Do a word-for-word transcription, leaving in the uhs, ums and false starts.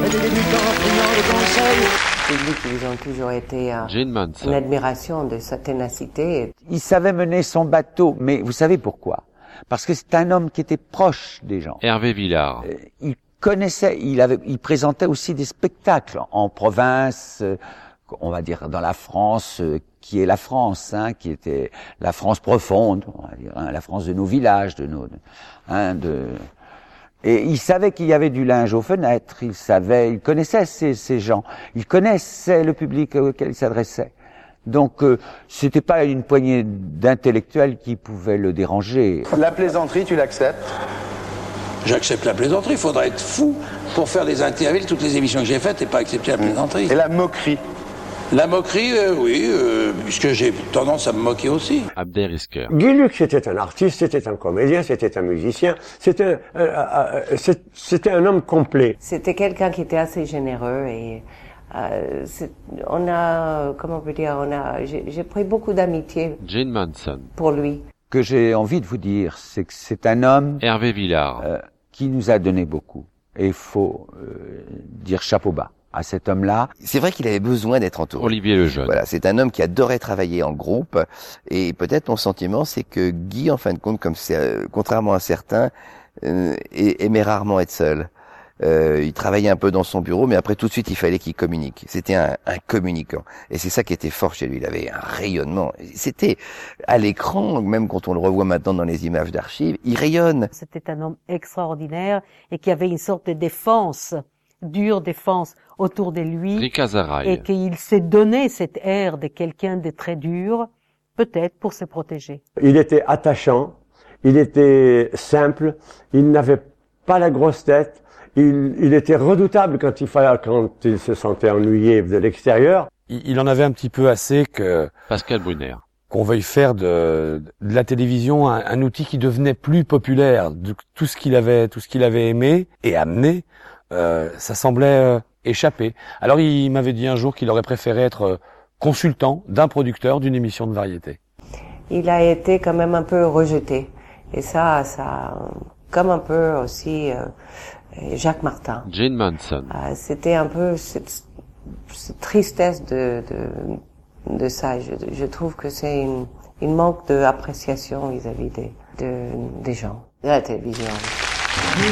des débutants priant de conseils. Les publics, ils ont toujours été euh, une admiration de sa ténacité. Il savait mener son bateau, mais vous savez pourquoi? Parce que c'est un homme qui était proche des gens. Hervé Villard. Euh, il connaissait, il avait, il présentait aussi des spectacles en province, euh, on va dire dans la France, euh, qui est la France, hein, qui était la France profonde, on va dire, hein, la France de nos villages, de nos, hein, de. Et il savait qu'il y avait du linge aux fenêtres, il savait, il connaissait ces, ces gens, il connaissait le public auquel il s'adressait. Donc, euh, c'était pas une poignée d'intellectuels qui pouvaient le déranger. La plaisanterie, tu l'acceptes? J'accepte la plaisanterie, il faudrait être fou pour faire des interviews, toutes les émissions que j'ai faites et pas accepter la plaisanterie. Et la moquerie? La moquerie, euh, oui, euh, puisque j'ai tendance à me moquer aussi. Abder Risker. Guy Lux, c'était un artiste, c'était un comédien, c'était un musicien, c'était un, euh, euh, c'était un homme complet. C'était quelqu'un qui était assez généreux et euh, on a, comment on peut dire, on a, j'ai pris beaucoup d'amitié Jane Manson. Pour lui. Ce que j'ai envie de vous dire, c'est que c'est un homme Hervé Villard euh, qui nous a donné beaucoup. Et il faut euh, dire chapeau bas à cet homme-là. C'est vrai qu'il avait besoin d'être entouré. Olivier Lejeune. Voilà, c'est un homme qui adorait travailler en groupe. Et peut-être mon sentiment, c'est que Guy, en fin de compte, comme c'est, euh, contrairement à certains, euh, aimait rarement être seul. Euh, il travaillait un peu dans son bureau, mais après tout de suite, il fallait qu'il communique. C'était un, un communicant. Et c'est ça qui était fort chez lui. Il avait un rayonnement. C'était à l'écran, même quand on le revoit maintenant dans les images d'archives, il rayonne. C'était un homme extraordinaire et qui avait une sorte de défense, dure défense autour de lui. Et qu'il s'est donné cet air de quelqu'un de très dur, peut-être pour se protéger. Il était attachant, il était simple, il n'avait pas la grosse tête. Il, il était redoutable quand il fallait, quand il se sentait ennuyé de l'extérieur. Il, il en avait un petit peu assez que Pascal Brunner. Qu'on veuille faire de, de la télévision un, un outil qui devenait plus populaire. De, tout ce qu'il avait, tout ce qu'il avait aimé et amené, euh, ça semblait euh, échapper. Alors il m'avait dit un jour qu'il aurait préféré être consultant d'un producteur d'une émission de variété. Il a été quand même un peu rejeté et ça, ça, comme un peu aussi. Euh, Jacques Martin. Jane Manson. Euh, C'était un peu cette, cette tristesse de, de, de ça. Je, je trouve que c'est une, une manque d'appréciation vis-à-vis des, de, des gens, de la télévision.